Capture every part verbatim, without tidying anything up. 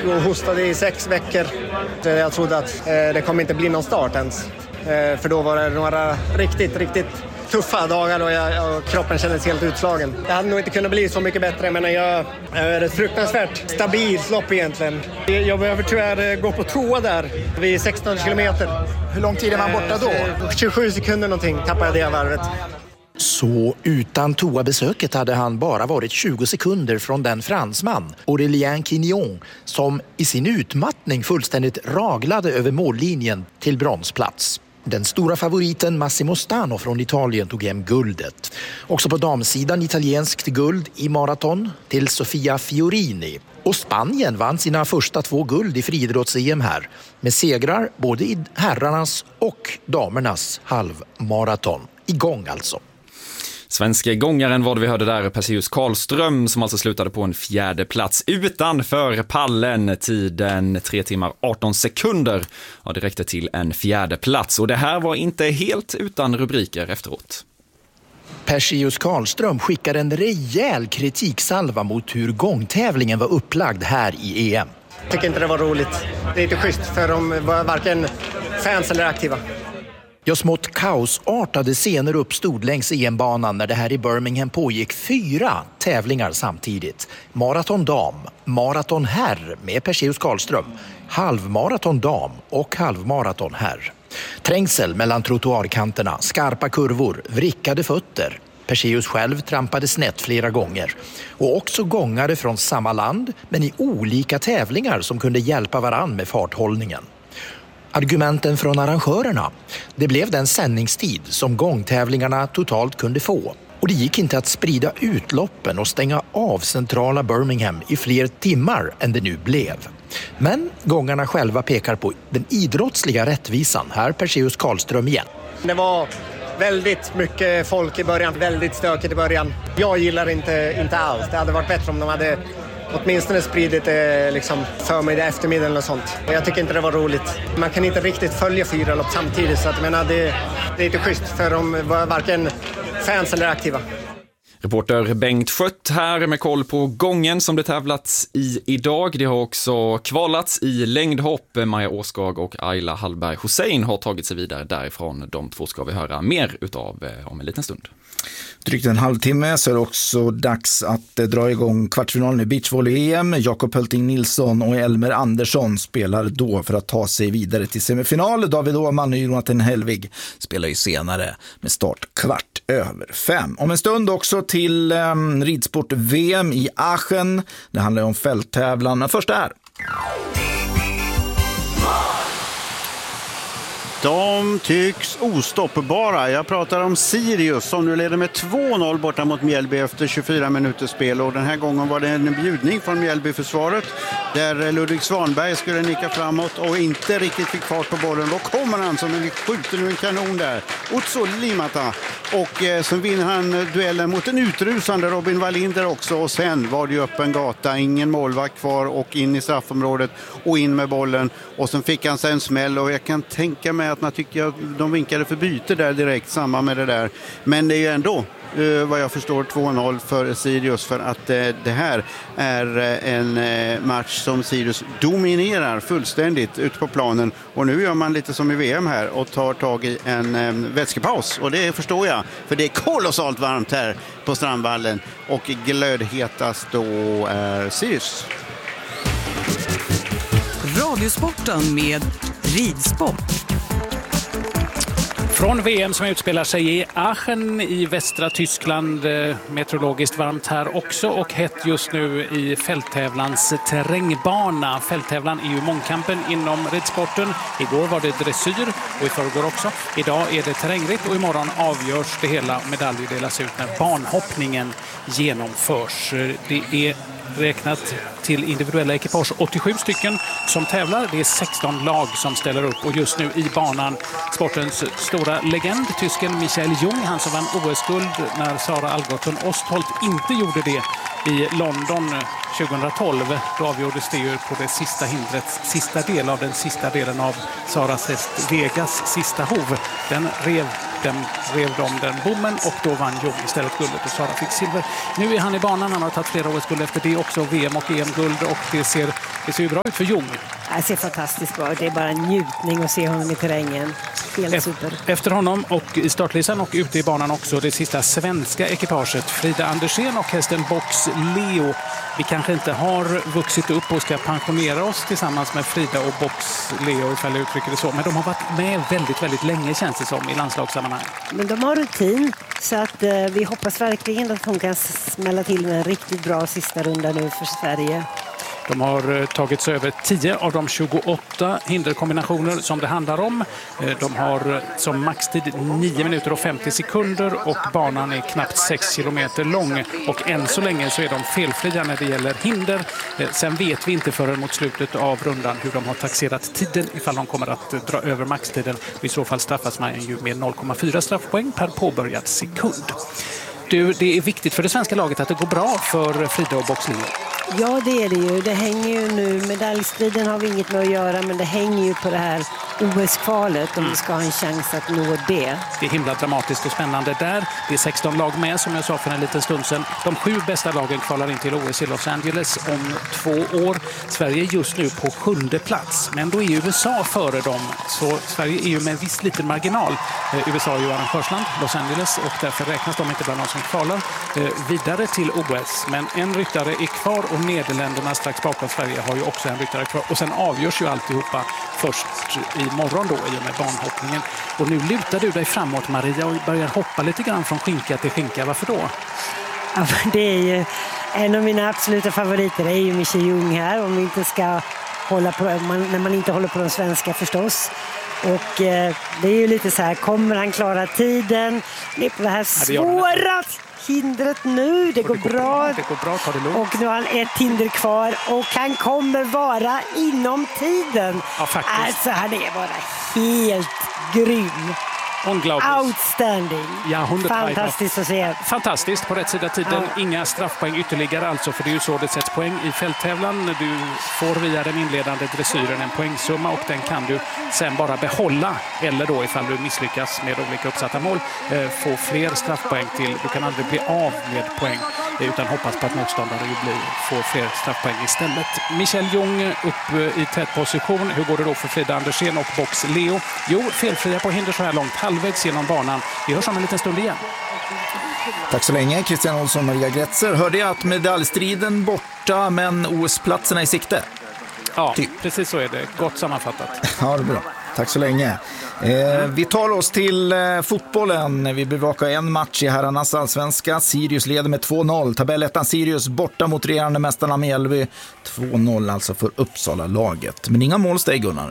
och hostade i sex veckor. Jag trodde att eh, det kommer inte bli någon start ens. Eh, för då var det några riktigt, riktigt tuffa dagar och, jag, och kroppen kändes helt utslagen. Det hade nog inte kunnat bli så mycket bättre, men jag är ett fruktansvärt stabilt lopp egentligen. Jag behöver tyvärr gå på toa där vid sexton kilometer. Hur lång tid är man borta då? tjugosju sekunder någonting tappade jag det varvet. Så utan toabesöket hade han bara varit tjugo sekunder från den fransman, Aurélien Quignon, som i sin utmattning fullständigt raglade över mållinjen till bronsplats. Den stora favoriten Massimo Stano från Italien tog hem guldet. Också på damsidan italienskt guld i maraton till Sofia Fiorini. Och Spanien vann sina första två guld i friidrotts-E M här med segrar både i herrarnas och damernas halvmaraton. Igång alltså. Svenska gångaren var det vi hörde där, Perseus Karlström, som alltså slutade på en fjärde plats utanför pallen, tiden tre timmar arton sekunder. Ja, det räckte till en fjärde plats och det här var inte helt utan rubriker efteråt. Perseus Karlström skickar en rejäl kritiksalva mot hur gångtävlingen var upplagd här i E M. Jag tycker inte det var roligt. Det är inte schysst för de var varken fans eller aktiva. Ja, smått kaosartade scener uppstod längs E M-banan när det här i Birmingham pågick fyra tävlingar samtidigt. Maraton dam, maraton herr med Perseus Karlström, halvmaraton dam och halvmaraton herr. Trängsel mellan trottoarkanterna, skarpa kurvor, vrickade fötter. Perseus själv trampade snett flera gånger. Och också gångare från samma land men i olika tävlingar som kunde hjälpa varann med farthållningen. Argumenten från arrangörerna. Det blev den sändningstid som gångtävlingarna totalt kunde få. Och det gick inte att sprida ut loppen och stänga av centrala Birmingham i fler timmar än det nu blev. Men gångarna själva pekar på den idrottsliga rättvisan. Här Perseus Karlström igen. Det var väldigt mycket folk i början, väldigt stökigt i början. Jag gillar inte, inte alls. Det hade varit bättre om de hade åtminstone spridit det liksom förmiddag, eftermiddag eller sånt. Jag tycker inte det var roligt. Man kan inte riktigt följa fyra lopp samtidigt, så att, men, det, det är inte schysst för de var varken fans eller aktiva. Reporter Bengt Schött här med koll på gången som det tävlats i idag. Det har också kvalats i längdhopp. Maja Åskag och Ayla Hallberg Hussein har tagit sig vidare därifrån. De två ska vi höra mer utav om en liten stund. Drygt en halvtimme så är det också dags att dra igång kvartsfinalen i beachvolley-E M. Jakob Hölting Nilsson och Elmer Andersson spelar då för att ta sig vidare till semifinal. David Åhman och Jonathan Helvig spelar ju senare med start kvart över fem. Om en stund också till um, ridsport-V M i Aachen. Det handlar om fälttävlan. Men först är... De tycks ostoppbara. Jag pratar om Sirius som nu leder med två noll borta mot Mjällby efter tjugofyra minuters spel. Och den här gången var det en bjudning från Mjällby-försvaret där Ludvig Svanberg skulle nicka framåt och inte riktigt fick fart på bollen. Då kommer han som en skjuter nu en kanon där. Otso Limata. Och eh, så vinner han duellen mot en utrusande Robin Wallinder också. Och sen var det ju öppen gata. Ingen målvakt kvar och in i straffområdet och in med bollen. Och sen fick han sig en smäll och jag kan tänka mig att man tyckte att de vinkade för byte där direkt, samma med det där. Men det är ju ändå, uh, vad jag förstår, två noll för Sirius för att uh, det här är uh, en uh, match som Sirius dominerar fullständigt ut på planen. Och nu gör man lite som i V M här och tar tag i en um, vätskepaus. Och det förstår jag, för det är kolossalt varmt här på Strandvallen och glödhetast då är Sirius. Radiosporten med ridsport. Från V M som utspelar sig i Aachen i västra Tyskland, meteorologiskt varmt här också och hett just nu i fälttävlans terrängbana. Fälttävlan är ju mångkampen inom ridsporten. Igår var det dressyr och i förrgår också. Idag är det terrängritt och imorgon avgörs det hela. Medaljer delas ut när banhoppningen genomförs. Det är räknat till individuella ekipage åttiosju stycken som tävlar. Det är sexton lag som ställer upp och just nu i banan sportens stora legend, tysken Michael Jung, han som vann O S-guld när Sara Algotsson Ostholt inte gjorde det i London tjugohundratolv. Då avgjordes det ju på det sista hindrets sista del av den sista delen av Saras häst Vegas sista hov. Den rev, den rev de den bommen och då vann Jung istället guldet och Sara fick silver. Nu är han i banan, han har tagit flera O S-guld efter det också, V M och E M-guld, och det ser, det ser ju bra ut för Jung. Det ser fantastiskt bra. Det är bara en njutning att se honom i terrängen. Helt super. Efter honom och i startlistan och ute i banan också det sista svenska ekipaget Frida Andersén och hästen Box Leo. Vi kanske inte har vuxit upp och ska pensionera oss tillsammans med Frida och Box Leo, ifall jag uttrycker det så. Men de har varit med väldigt, väldigt länge, känns det som, i landslagssammanhang. Men de har rutin, så att eh, vi hoppas verkligen att hon kan smälla till med en riktigt bra sista runda nu för Sverige. De har tagit sig över tio av de tjugoåtta hinderkombinationer som det handlar om. De har som maxtid nio minuter och femtio sekunder och banan är knappt sex kilometer lång. Och än så länge så är de felfria när det gäller hinder. Sen vet vi inte förrän mot slutet av rundan hur de har taxerat tiden, ifall de kommer att dra över maxtiden. I så fall straffas man ju med noll komma fyra straffpoäng per påbörjad sekund. Du, det är viktigt för det svenska laget att det går bra för Frida och Box Leo. Ja, det är det ju. Det hänger ju nu. Medaljstriden har vi inget med att göra, men det hänger ju på det här O S-kvalet om vi ska ha en chans att nå det. Det är himla dramatiskt och spännande där. Det är sexton lag med, som jag sa för en liten stund sedan. De sju bästa lagen kvalar in till O S i Los Angeles om två år. Sverige är just nu på sjunde plats, men då är U S A före dem. Så Sverige är ju med en viss liten marginal. U S A är ju arrangörsland, Los Angeles, och därför räknas de inte bland de som kvalar vidare till O S. Men en ryttare är kvar och Nederländerna strax bakom Sverige har ju också en ryttare kvar. Och sen avgörs ju alltihopa först imorgon då i och med banhoppningen. Och nu lutar du dig framåt, Maria, och börjar hoppa lite grann från skinka till skinka. Varför då? Ja, det är ju en av mina absoluta favoriter. Det är ju Michel Jung här, om vi inte ska hålla på, när man inte håller på de svenska förstås. Och eh, det är ju lite så här, kommer han klara tiden? Det är på det här svåra hindret nu. Det går, det går bra. bra. Det går bra, ta det lugnt. Och nu har han ett hinder kvar och han kommer vara inom tiden. Ja, faktiskt. Alltså han är bara helt grym. Outstanding. Ja, fantastiskt att se. Fantastiskt på rätt sida tiden. Ja. Inga straffpoäng ytterligare alltså, för det är ju så det sätts poäng i fälttävlan. Du får via den inledande dressyren en poängsumma och den kan du sen bara behålla, eller då ifall du misslyckas med olika uppsatta mål få fler straffpoäng till. Du kan aldrig bli av med poäng utan hoppas på att motståndare blir, får fler straffpoäng istället. Michel Jung upp i tät position. Hur går det då för Frida Andersén och Box Leo? Jo, felfria på hinder så här långt, halvvägs genom banan. Vi hörs om en liten stund igen. Tack så länge, Christian Olsson och Maria Gretzer. Hörde jag att medaljstriden borta, men O S-platserna i sikte? Ja, typ. Precis så är det. Gott sammanfattat. Ja, det är bra. Tack så länge. Eh, vi tar oss till eh, fotbollen. Vi bevakar en match i herrarnas allsvenska. Sirius leder med två noll. Tabellettan Sirius borta mot regerande mästarna Mjällby. två noll alltså för Uppsala-laget. Men inga målsteg, Gunnar.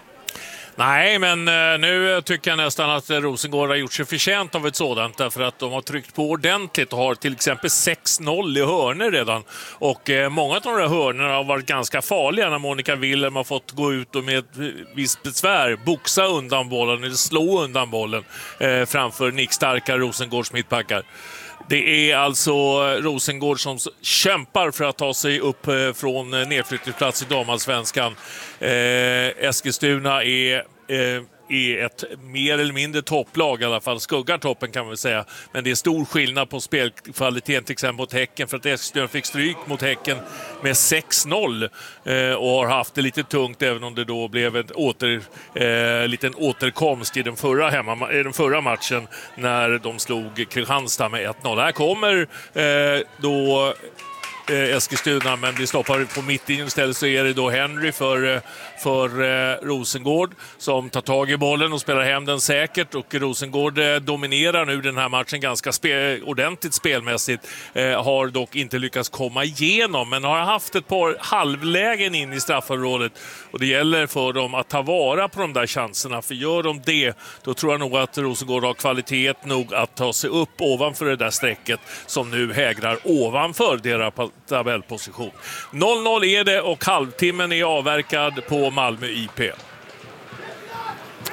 Nej, men nu tycker jag nästan att Rosengård har gjort sig förtjänt av ett sådant, därför att de har tryckt på ordentligt och har till exempel sex noll i hörnor redan. Och många av de här hörnorna har varit ganska farliga när Monica Wilhelm har fått gå ut och med ett visst besvär boxa undan bollen eller slå undan bollen eh, framför nickstarka Rosengårds mittbackar. Det är alltså Rosengård som kämpar för att ta sig upp från nedflyttningsplats i damallsvenskan. Eh, Eskilstuna är... Eh, är ett mer eller mindre topplag, i alla fall skuggar toppen kan man väl säga, men det är stor skillnad på spelkvaliteten till exempel mot Häcken, för att Eskilstuna fick stryk mot Häcken med sex noll eh, och har haft det lite tungt, även om det då blev en åter, eh, liten återkomst i den förra, hemma, i den förra matchen när de slog Kristianstad med ett noll. Här kommer eh, då Eskilstuna, men blir stoppad på mittlinjen istället, så är det då Henry för, för eh, Rosengård som tar tag i bollen och spelar hem den säkert, och Rosengård eh, dominerar nu den här matchen ganska spe, ordentligt spelmässigt, eh, har dock inte lyckats komma igenom, men har haft ett par halvlägen in i straffområdet, och det gäller för dem att ta vara på de där chanserna, för gör de det, då tror jag nog att Rosengård har kvalitet nog att ta sig upp ovanför det där strecket som nu hägrar ovanför deras tabellposition. noll noll är det och halvtimmen är avverkad på Malmö I P.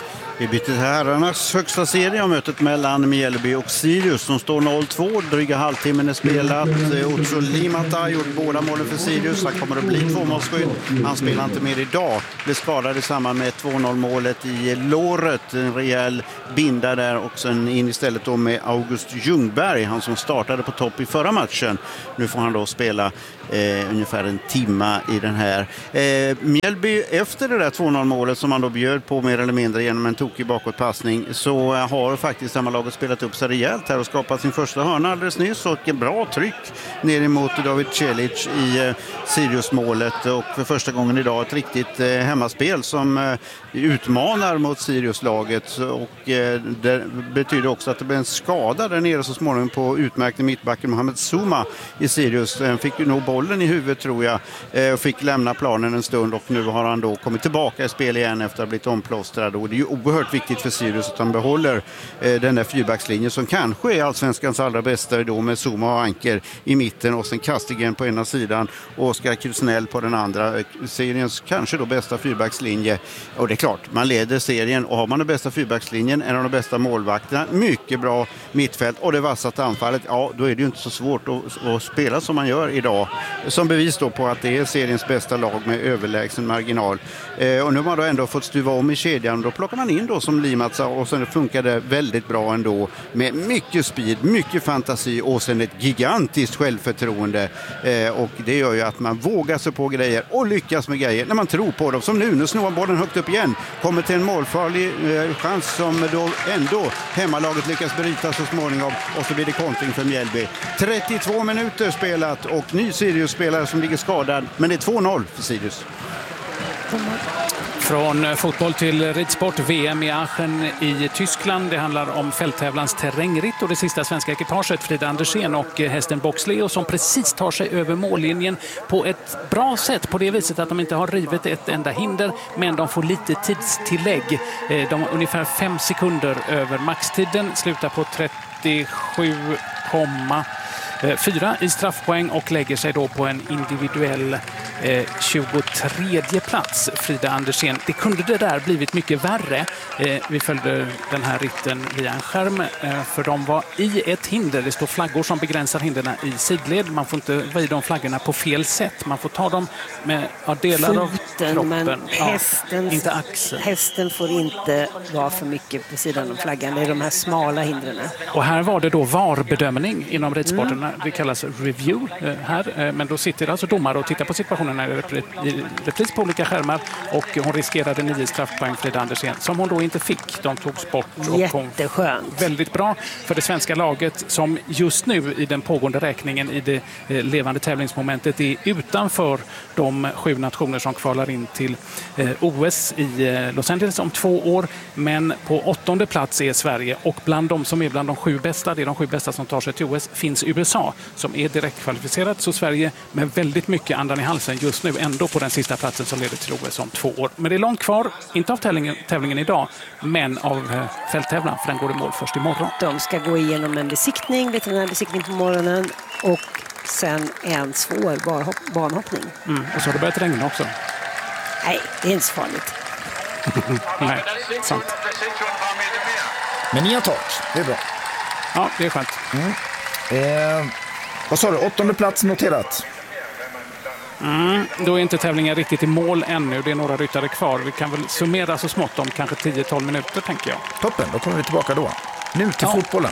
Vi byter till herrarnas högsta serie av mötet mellan Mjällby och Sirius som står noll två. Dryga halvtimmen är spelat. Otso Limata har gjort båda målen för Sirius. Han kommer att bli tvåmålsskydd. Han spelar inte mer idag. Blev skadad i samband med två noll-målet i låret. En rejäl binda där och sen in istället då med August Ljungberg. Han som startade på topp i förra matchen. Nu får han då spela eh, ungefär en timma i den här. Eh, Mjällby efter det där två noll-målet som han då bjöd på mer eller mindre genom en tokig bakåtpassning så har faktiskt sammanlaget spelat upp sig rejält här och skapat sin första hörna alldeles nyss och en bra tryck ner emot David Celic i eh, Sirius-målet och för första gången idag ett riktigt eh, hemmaspel som eh, utmanar mot Sirius-laget och eh, det betyder också att det blir en skada där nere så småningom på utmärkte mittbacken Mohamed Zuma i Sirius. Han fick ju nog bollen i huvudet tror jag eh, och fick lämna planen en stund och nu har han då kommit tillbaka i spel igen efter att ha blivit omplåstrad och det är ju oerhört viktigt för Sirius att han behåller eh, den där fyrbackslinjen som kanske är allsvenskans allra bästa då med Zuma och Anker i mitten och sen Kastigen på ena sidan och Oskar Krusnell på den andra. Seriens kanske då bästa fyrbackslinje och det är klart, man leder serien och har man den bästa fyrbackslinjen, en av de bästa målvakterna, mycket bra mittfält och det vassaste anfallet, ja då är det ju inte så svårt att, att spela som man gör idag. Som bevis då på att det är seriens bästa lag med överlägsen marginal. Eh, och nu har man då ändå fått stuva om i kedjan. Då plockar man in då som Limatsa och sen funkar det väldigt bra ändå. Med mycket speed, mycket fantasi och sen ett gigantiskt självförtroende. Eh, och det gör ju att man vågar sig på grejer och lyckas med grejer när man tror på dem. Som nu, nu snor bollen högt upp igen. Kommer till en målfarlig eh, chans som då ändå hemmalaget lyckas bryta så småningom. Och så blir det kontring för Mjällby. trettiotvå minuter spelat och ny Sirius-spelare som ligger skadad. Men det är två noll för Sirius. Från fotboll till ridsport, V M i Aachen i Tyskland. Det handlar om fälttävlans terrängritt och det sista svenska ekipaget Frida Andersén och hästen Box Leo som precis tar sig över mållinjen på ett bra sätt på det viset att de inte har rivit ett enda hinder men de får lite tidstillägg. De har ungefär fem sekunder över maxtiden, slutar på trettiosju komma fyra i straffpoäng och lägger sig då på en individuell eh, tjugotredje plats, Frida Andersén. Det kunde det där blivit mycket värre. Eh, vi följde den här ritten via en skärm eh, för de var i ett hinder. Det står flaggor som begränsar hinderna i sidled. Man får inte vara i de flaggorna på fel sätt. Man får ta dem med ja, delar Foten, av kroppen. Men hästen, ja, inte axeln. Hästen får inte vara för mycket på sidan av flaggan. Det är de här smala hindren. Och här var det då V A R-bedömning inom ridsporterna. Mm. Det kallas review eh, här. Eh, men då sitter alltså domare och tittar på situationerna i repris, i repris på olika skärmar. Och hon riskerade nio straffpoäng Frida Andersén som hon då inte fick. De togs bort. Och jätteskönt. Kom väldigt bra för det svenska laget som just nu i den pågående räkningen i det eh, levande tävlingsmomentet är utanför de sju nationer som kvalar in till eh, O S i eh, Los Angeles om två år. Men på åttonde plats är Sverige och bland de som är bland de sju bästa, det är de sju bästa som tar sig till O S, finns U S A som är direkt kvalificerat. Så Sverige med väldigt mycket andan i halsen just nu ändå på den sista platsen som leder till O S om två år. Men det är långt kvar, inte av tävlingen, tävlingen idag, men av eh, fälttävlan för den går i mål först imorgon. De ska gå igenom en besiktning, veterinärbesiktning på morgonen och sen en svår barhopp, barnhoppning. Mm, och så har det börjat regna också. Nej, det är inte så farligt. Nej, sant. Men ni har tak, det är bra. Ja, det är skönt. Mm. Eh, vad sa du? Åttonde plats noterat. Mm, då är inte tävlingen riktigt i mål ännu. Det är några ryttare kvar. Vi kan väl summera så smått om kanske tio till tolv minuter, tänker jag. Toppen, då kommer vi tillbaka då. Nu till ja. fotbollen.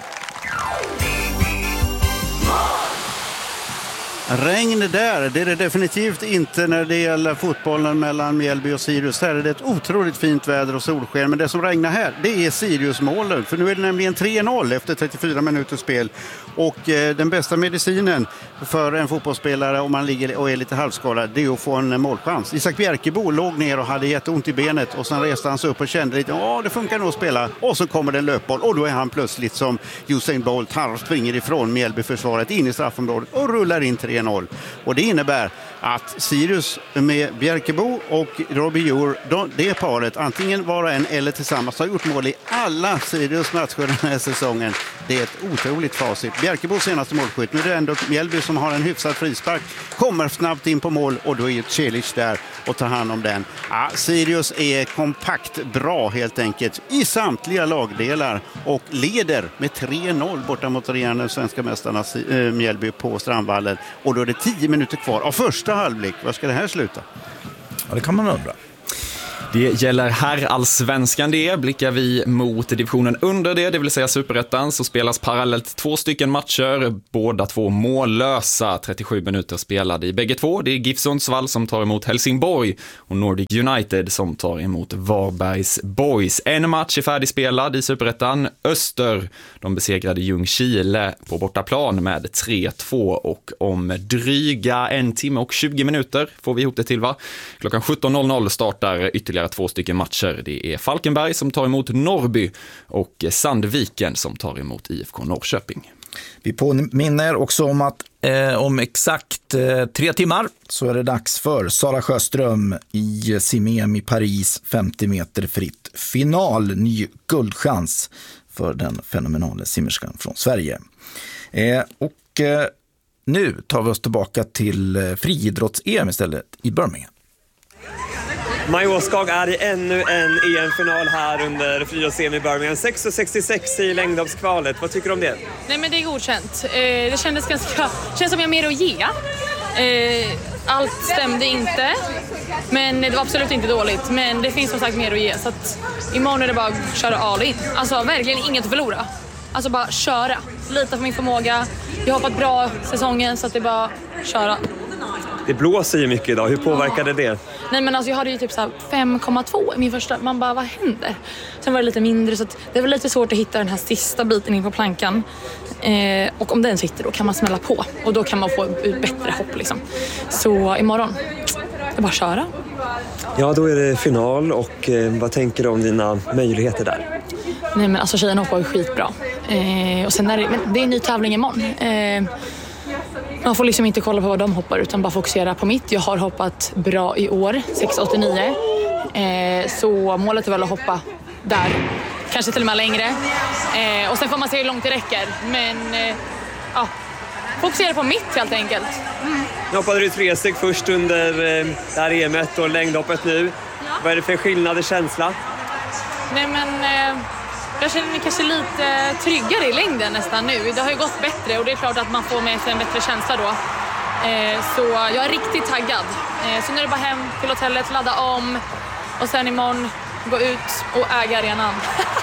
Regn där, det är det definitivt inte när det gäller fotbollen mellan Mjällby och Sirius. Här är det ett otroligt fint väder och solsken, men det som regnar här, det är Sirius-målen. För nu är det nämligen tre noll efter trettiofyra minuters spel. Och eh, den bästa medicinen för en fotbollsspelare om man ligger och är lite halvskadad, det är att få en målchans. Isak Bjerkebo låg ner och hade jätteont i benet och sen reste han sig upp och kände lite, ja det funkar nog att spela. Och så kommer det en löpboll och då är han plötsligt som Usain Bolt, han springer ifrån Mjällby-försvaret in i straffområdet och rullar in tre noll. Och det innebär att Sirius med Bjärkebo och Robbie Djur, det paret, antingen var och en eller tillsammans, har gjort mål i alla Sirius matcher den här säsongen. Det är ett otroligt facit. Bjärkebo senaste målskytt, nu är det ändå Mjällby som har en hyfsad frispark, kommer snabbt in på mål och då är ju Celic där och tar hand om den. Ja, Sirius är kompakt bra helt enkelt i samtliga lagdelar och leder med tre noll borta mot regerande svenska mästarna äh, Mjällby på Strandvallen. Och då är det tio minuter kvar av första halvlek. Var ska det här sluta? Ja, det kan man undra. Det gäller herrallsvenskan det. Blickar vi mot divisionen under det, det vill säga superettan, så spelas parallellt två stycken matcher, båda två mållösa, trettiosju minuter spelade i bägge två. Det är GIF Sundsvall som tar emot Helsingborg och Nordic United som tar emot Varbergs Boys. En match är färdigspelad i superettan. Öster, de besegrade Ljungskile på bortaplan med tre två och om dryga en timme och tjugo minuter får vi ihop det till, va? Klockan sjutton noll noll startar ytterligare två stycken matcher. Det är Falkenberg som tar emot Norrby och Sandviken som tar emot I F K Norrköping. Vi påminner också om att eh, om exakt eh, tre timmar så är det dags för Sara Sjöström i simem i Paris, femtio meter fritt final, ny guldchans för den fenomenala simmerskan från Sverige. Eh, och eh, nu tar vi oss tillbaka till eh, friidrotts-E M istället i Birmingham. Maja Åskog är i ännu en E M-final här under friidrotts-E M i Birmingham. sex sextiosex i längdhoppskvalet. Vad tycker du om det? Nej, men det är godkänt. Eh, det kändes ganska... känns som jag har mer att ge. Eh, allt stämde inte. Men det var absolut inte dåligt. Men det finns som sagt mer att ge. Så att imorgon är det bara att köra all in. Alltså verkligen inget att förlora. Alltså bara köra. Lita på min förmåga. Jag har hoppat bra säsongen så att det är bara att köra. Det blåser ju mycket idag. Hur påverkade det? Nej, men alltså jag hade ju typ så här fem komma två i min första. Man bara, vad händer? Sen var det lite mindre så att det var lite svårt att hitta den här sista biten in på plankan. Eh, och om den sitter då kan man smälla på. Och då kan man få ett bättre hopp liksom. Så imorgon, det är bara att köra. Ja, då är det final och eh, vad tänker du om dina möjligheter där? Nej, men alltså tjejerna hoppar ju skitbra. Eh, och sen är det, men det är en ny tävling imorgon. Eh, Man får liksom inte kolla på vad de hoppar utan bara fokusera på mitt. Jag har hoppat bra i år, sex åttionio. Eh, så målet är väl att hoppa där. Kanske till och med längre. Eh, och sen får man se hur långt det räcker. Men eh, ja, fokusera på mitt helt enkelt. Mm. Nu hoppade du tre steg först under eh, det här E M:et och längdhoppet nu. Ja. Vad är det för skillnad i känsla? Nej, men... Eh, Jag känner mig kanske lite tryggare i längden nästan nu. Det har ju gått bättre och det är klart att man får med sig en bättre känsla då. Så jag är riktigt taggad. Så nu är det bara hem till hotellet, ladda om och sen imorgon gå ut och äga arenan.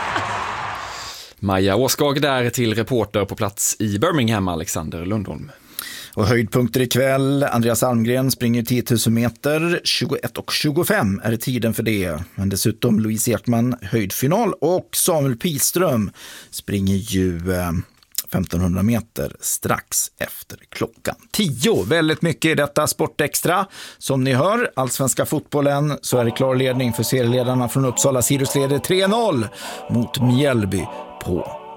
Maja Åskog där till reporter på plats i Birmingham, Alexander Lundholm. Och höjdpunkter ikväll. Andreas Almgren springer tio tusen meter. tjugoett och tjugofem är det tiden för det. Men dessutom Louise Ekman höjdfinal. Och Samuel Piström springer ju eh, femtonhundra meter strax efter klockan tio. Väldigt mycket i detta Sportextra. Som ni hör, allsvenska fotbollen, så är det klar ledning för serieledarna från Uppsala. Sirius leder tre noll mot Mjällby på